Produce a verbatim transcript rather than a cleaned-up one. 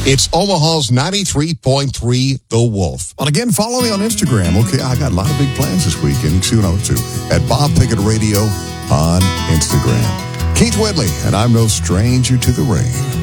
It's Omaha's ninety-three point three The Wolf. Well, again, follow me on Instagram. Okay, I got a lot of big plans this weekend. You see what I'm up to at Bob Pickett Radio on Instagram. Keith Whitley, and I'm no stranger to the rain.